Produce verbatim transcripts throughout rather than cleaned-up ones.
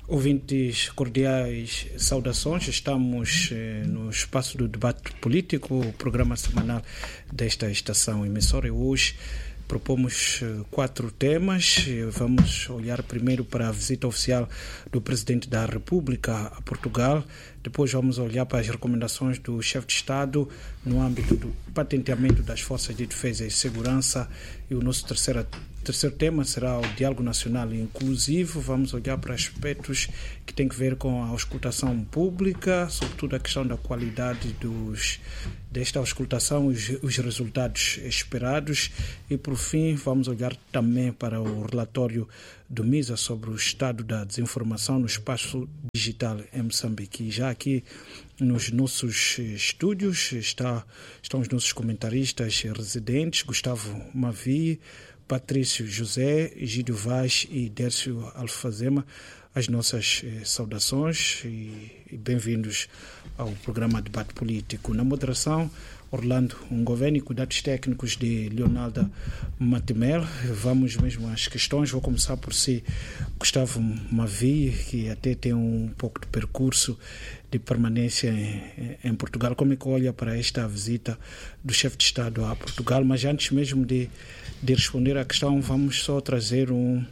Ouvintes cordiais, saudações. Estamos eh, no espaço do debate político, o programa semanal desta estação emissora. E hoje propomos eh, quatro temas. Vamos olhar primeiro para a visita oficial do Presidente da República a Portugal. Depois vamos olhar para as recomendações do chefe de Estado no âmbito do patenteamento das Forças de Defesa e Segurança. E o nosso terceiro terceiro tema será o diálogo nacional inclusivo. Vamos olhar para aspectos que têm a ver com a auscultação pública, sobretudo a questão da qualidade dos, desta auscultação, os, os resultados esperados. E, por fim, vamos olhar também para o relatório do MISA sobre o estado da desinformação no espaço digital em Moçambique. E já aqui nos nossos estúdios está, estão os nossos comentaristas residentes, Gustavo Mavi, Patrício José, Gídio Vaz e Dércio Alfazema. As nossas eh, saudações e, e bem-vindos ao programa Debate Político. Na moderação, Orlando Ngoveni e cuidados técnicos de Leonardo Matimel. Vamos mesmo às questões. Vou começar por si, Gustavo Mavi, que até tem um pouco de percurso de permanência em, em Portugal. Como é que olha para esta visita do chefe de Estado a Portugal? Mas antes mesmo de, de responder à questão, vamos só trazer um,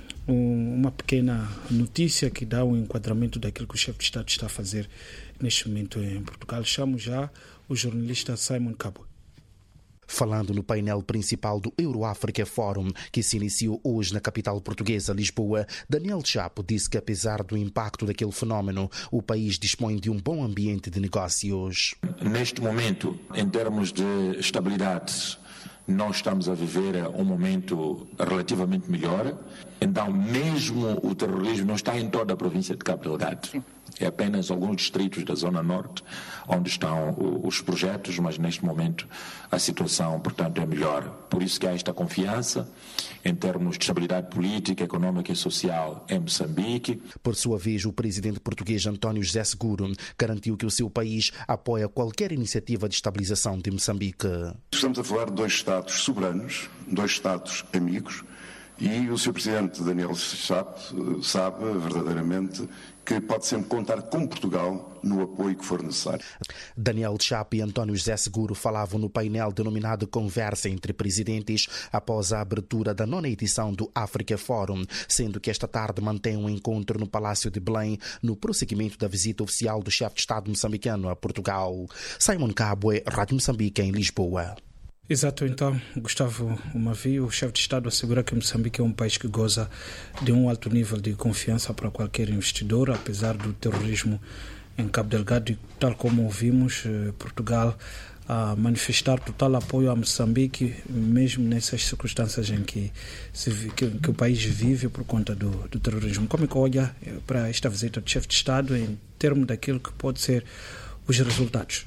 um, uma pequena notícia que dá um enquadramento daquilo que o chefe de Estado está a fazer neste momento em Portugal. Chamo já o jornalista Simon Cabo. Falando no painel principal do Euro-África Forum, que se iniciou hoje na capital portuguesa, Lisboa, Daniel Chapo disse que, apesar do impacto daquele fenómeno, o país dispõe de um bom ambiente de negócios. Neste momento, em termos de estabilidade, nós estamos a viver um momento relativamente melhor. Então, mesmo o terrorismo não está em toda a província de Cabo Delgado. É apenas alguns distritos da Zona Norte onde estão os projetos, mas neste momento a situação, portanto, é melhor. Por isso que há esta confiança em termos de estabilidade política, económica e social em Moçambique. Por sua vez, o presidente português António José Seguro garantiu que o seu país apoia qualquer iniciativa de estabilização de Moçambique. Estamos a falar de dois Estados soberanos, dois Estados amigos, e o senhor Presidente Daniel Chapo sabe verdadeiramente que pode sempre contar com Portugal no apoio que for necessário. Daniel Chapo e António José Seguro falavam no painel denominado Conversa entre Presidentes após a abertura da nona edição do Africa Forum, sendo que esta tarde mantém um encontro no Palácio de Belém no prosseguimento da visita oficial do chefe de Estado moçambicano a Portugal. Simon Cabo, Rádio Moçambique, em Lisboa. Exato, então, Gustavo Mavi, o chefe de Estado assegura que Moçambique é um país que goza de um alto nível de confiança para qualquer investidor, apesar do terrorismo em Cabo Delgado, e tal como ouvimos, Portugal a manifestar total apoio a Moçambique, mesmo nessas circunstâncias em que, se, que, que o país vive por conta do, do terrorismo. Como é que olha para esta visita do chefe de Estado em termos daquilo que pode ser os resultados?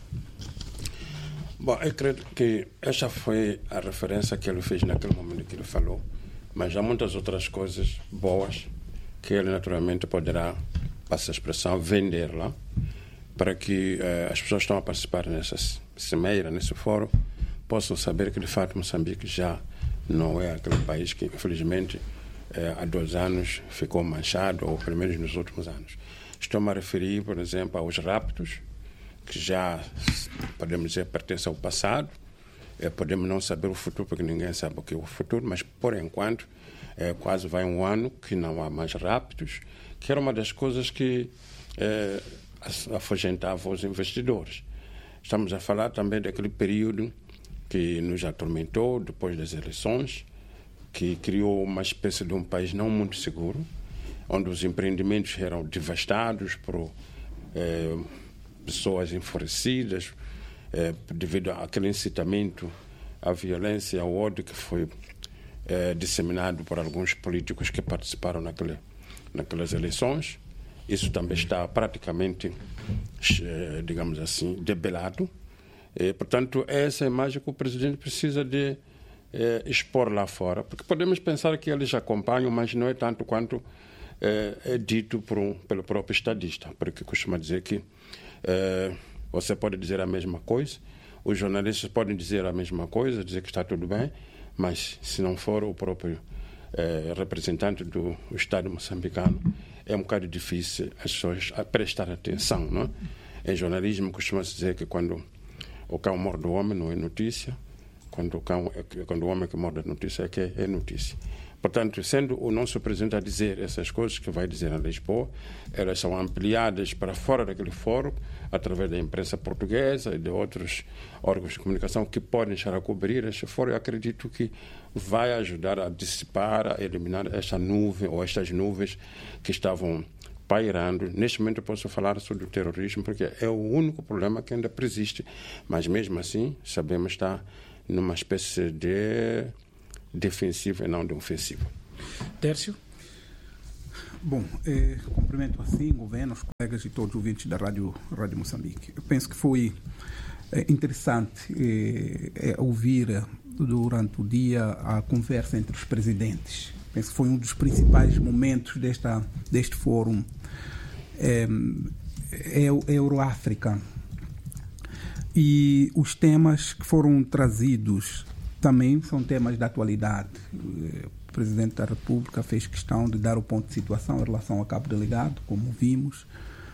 Bom, eu creio que esta foi a referência que ele fez naquele momento que ele falou, mas há muitas outras coisas boas que ele naturalmente poderá, passa a expressão, vender lá, para que eh, as pessoas que estão a participar nessa cimeira, nesse fórum, possam saber que de fato Moçambique já não é aquele país que infelizmente eh, há dois anos ficou manchado, ou pelo menos nos últimos anos. Estou-me a referir, por exemplo, aos raptos, que já, podemos dizer, pertence ao passado. É, podemos não saber o futuro, porque ninguém sabe o que é o futuro, mas, por enquanto, é, quase vai um ano que não há mais raptos, que era uma das coisas que é, afugentava os investidores. Estamos a falar também daquele período que nos atormentou depois das eleições, que criou uma espécie de um país não muito seguro, onde os empreendimentos eram devastados por é, pessoas enfurecidas eh, devido àquele incitamento à violência, ao ódio que foi eh, disseminado por alguns políticos que participaram naquele, naquelas eleições. Isso também está praticamente, eh, digamos assim, debelado. E, portanto, é essa imagem que o presidente precisa de eh, expor lá fora, porque podemos pensar que eles acompanham, mas não é tanto quanto eh, é dito por um, pelo próprio estadista, porque costuma dizer que Uh, você pode dizer a mesma coisa, os jornalistas podem dizer a mesma coisa, dizer que está tudo bem, mas se não for o próprio uh, representante do Estado moçambicano é um bocado difícil as pessoas prestarem atenção, não é? Em jornalismo costuma-se dizer que quando o cão morde o homem não é notícia, quando o, cão, quando o homem que morde a notícia é que é notícia. Portanto, sendo o nosso presidente a dizer essas coisas que vai dizer na Lisboa, elas são ampliadas para fora daquele fórum, através da imprensa portuguesa e de outros órgãos de comunicação que podem estar a cobrir este fórum. Eu acredito que vai ajudar a dissipar, a eliminar esta nuvem ou estas nuvens que estavam pairando. Neste momento eu posso falar sobre o terrorismo, porque é o único problema que ainda persiste, mas mesmo assim sabemos que está numa espécie de defensivo e não de ofensivo. Tércio? Bom, eh, cumprimento assim o governo, os colegas e todos os ouvintes da Rádio, Rádio Moçambique. Eu penso que foi eh, interessante eh, eh, ouvir durante o dia a conversa entre os presidentes. Penso que foi um dos principais momentos desta, deste fórum eh, Euro-África. E os temas que foram trazidos também são temas da atualidade. O Presidente da República fez questão de dar o ponto de situação em relação ao Cabo Delegado, como vimos,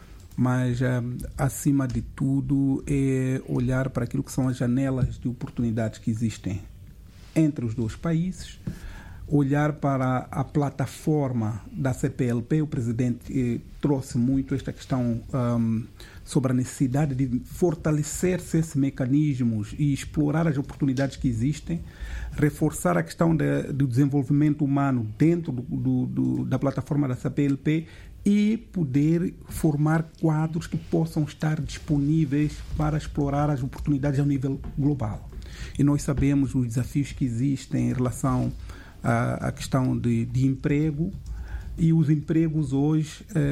mas, acima de tudo, é olhar para aquilo que são as janelas de oportunidades que existem entre os dois países, olhar para a plataforma da C P L P. O Presidente eh, trouxe muito esta questão um, sobre a necessidade de fortalecer-se esses mecanismos e explorar as oportunidades que existem, reforçar a questão de, do desenvolvimento humano dentro do, do, do, da plataforma da C P L P e poder formar quadros que possam estar disponíveis para explorar as oportunidades ao nível global. E nós sabemos os desafios que existem em relação à, à questão de, de emprego, e os empregos hoje, eh,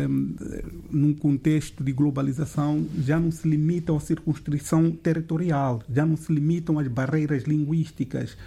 num contexto de globalização, já não se limitam à circunscrição territorial, já não se limitam às barreiras linguísticas,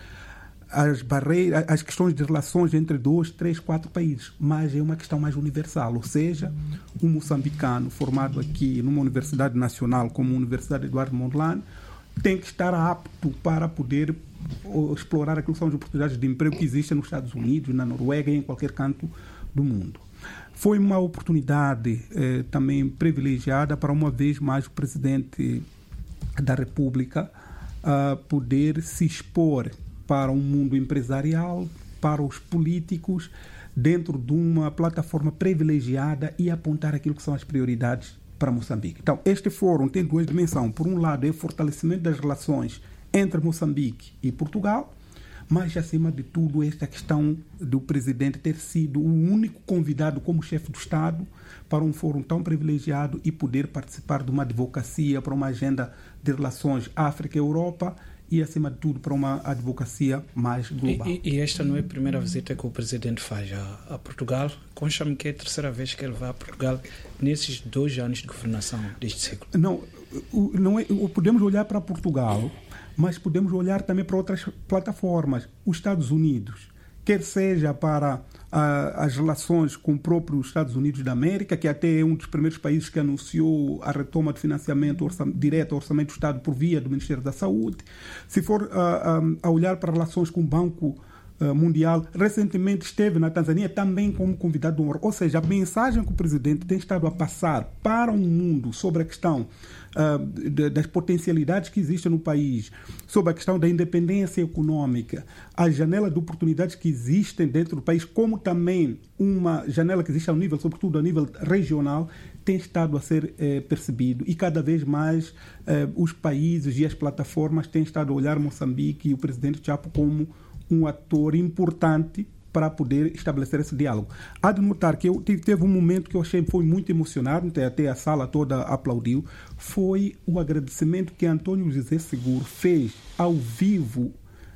às, barreiras, às questões de relações entre dois, três, quatro países, mas é uma questão mais universal, ou seja, um moçambicano formado aqui numa universidade nacional como a Universidade Eduardo Mondlane tem que estar apto para poder explorar aquilo que são as oportunidades de emprego que existem nos Estados Unidos, na Noruega e em qualquer canto do mundo. Foi uma oportunidade eh, também privilegiada para, uma vez mais, o Presidente da República uh, poder se expor para um mundo empresarial, para os políticos, dentro de uma plataforma privilegiada e apontar aquilo que são as prioridades para Moçambique. Então, este fórum tem duas dimensões. Por um lado, é o fortalecimento das relações entre Moçambique e Portugal, mas, acima de tudo, esta questão do Presidente ter sido o único convidado como chefe do Estado para um fórum tão privilegiado e poder participar de uma advocacia para uma agenda de relações África-Europa e, acima de tudo, para uma advocacia mais global. E, e esta não é a primeira visita que o Presidente faz a, a Portugal. Consta-me que é a terceira vez que ele vai a Portugal nesses dois anos de governação deste século. Não, não é, podemos olhar para Portugal, mas podemos olhar também para outras plataformas. Os Estados Unidos, quer seja para ah, as relações com o próprio Estados Unidos da América, que até é um dos primeiros países que anunciou a retoma de financiamento orçam, direto ao Orçamento do Estado por via do Ministério da Saúde. Se for ah, ah, a olhar para relações com o Banco ah, Mundial, recentemente esteve na Tanzânia também como convidado de honra. Ou seja, a mensagem que o Presidente tem estado a passar para o mundo sobre a questão Uh, de, das potencialidades que existem no país, sobre a questão da independência econômica, as janelas de oportunidades que existem dentro do país, como também uma janela que existe ao nível, sobretudo a nível regional, tem estado a ser eh, percebido. E cada vez mais eh, os países e as plataformas têm estado a olhar Moçambique e o Presidente Chapo como um ator importante para poder estabelecer esse diálogo. Há de notar que eu tive, teve um momento que eu achei foi muito emocionante, até a sala toda aplaudiu, foi o agradecimento que António José Seguro fez ao vivo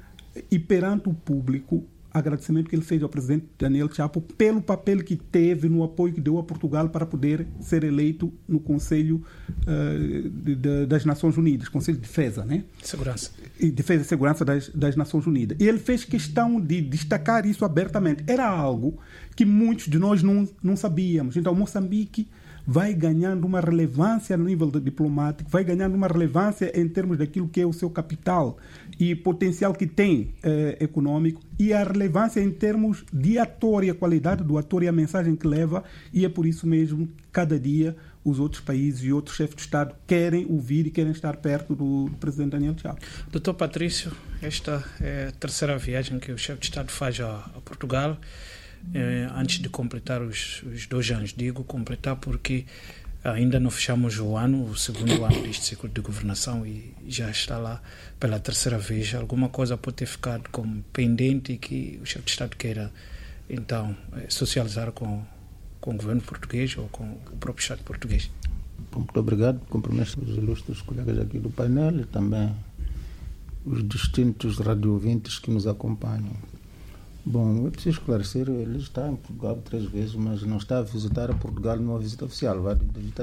e perante o público, agradecimento que ele fez ao Presidente Daniel Chapo pelo papel que teve no apoio que deu a Portugal para poder ser eleito no Conselho uh, de, de, das Nações Unidas, Conselho de Defesa, né? Segurança. E Defesa e Segurança das, das Nações Unidas. E ele fez questão de destacar isso abertamente. Era algo que muitos de nós não, não sabíamos. Então, Moçambique vai ganhando uma relevância no nível diplomático, vai ganhando uma relevância em termos daquilo que é o seu capital e potencial que tem eh, econômico, e a relevância em termos de ator e a qualidade do ator e a mensagem que leva, e é por isso mesmo que cada dia os outros países e outros chefes de Estado querem ouvir e querem estar perto do, do presidente Daniel Chapo. doutor Patrício, esta é a terceira viagem que o chefe de Estado faz a, a Portugal, eh, antes de completar os, os dois anos. Digo completar porque ainda não fechamos o ano, o segundo ano deste ciclo de governação, e já está lá pela terceira vez. Alguma coisa pode ter ficado como pendente e que o chefe de Estado queira, então, socializar com, com o governo português ou com o próprio Estado português. Muito obrigado. Cumprimento os ilustres colegas aqui do painel e também os distintos radio-ouvintes que nos acompanham. Bom, eu preciso esclarecer, ele está em Portugal três vezes, mas não está a visitar Portugal numa visita oficial, vai visitar